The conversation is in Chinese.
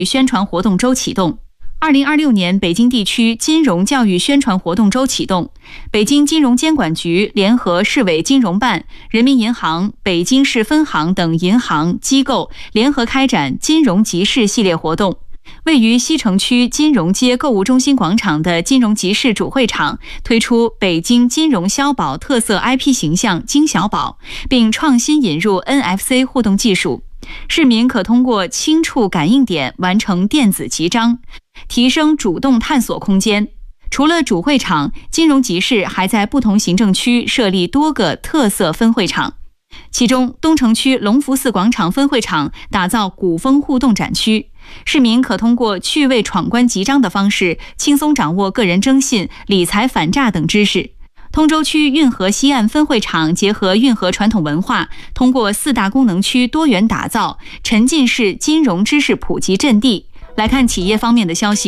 宣传活动周启动。2026年北京地区金融教育宣传活动周启动，北京金融监管局联合市委金融办、人民银行、北京市分行等银行机构联合开展金融集市系列活动。位于西城区金融街购物中心广场的金融集市主会场推出北京金融消保特色 IP 形象金小宝，并创新引入 NFC 互动技术，市民可通过轻触感应点完成电子集章，提升主动探索空间。除了主会场，金融集市还在不同行政区设立多个特色分会场，其中东城区隆福寺广场分会场打造古风互动展区，市民可通过趣味闯关集章的方式轻松掌握个人征信、理财反诈等知识。通州区运河西岸分会场结合运河传统文化，通过4大功能区多元打造沉浸式金融知识普及阵地。来看企业方面的消息。